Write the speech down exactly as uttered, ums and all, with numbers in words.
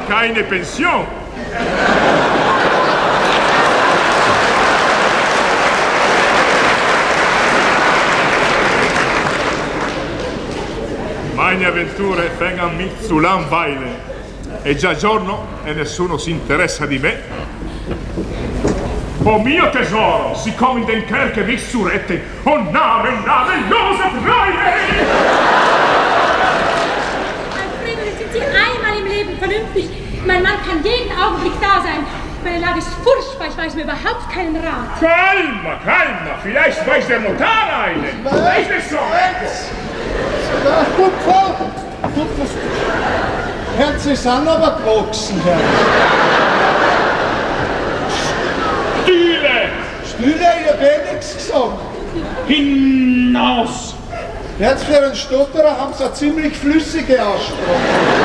keine Pension. Meine avventure vengono mi zu langweilen. È già giorno e nessuno si interessa di me. O mio tesoro, siccome in den Kerker mich zu retten, o Name, namenlose Freunde! Alfredo, jetzt sind Sie einmal im Leben vernünftig. Mein Mann kann jeden Augenblick da sein. Meine Lage ist furchtbar, ich weiß mir überhaupt keinen Rat. Calma, calma, vielleicht weiß der Notar einen. Weiß es so. Ja, gut, Frau. Gut, das Herz ist an, aber gewachsen, Herr. Stühle! Stühle, ich hab eh nichts gesagt. Hinaus! Jetzt für einen Stotterer haben sie eine ziemlich flüssige Aussprache.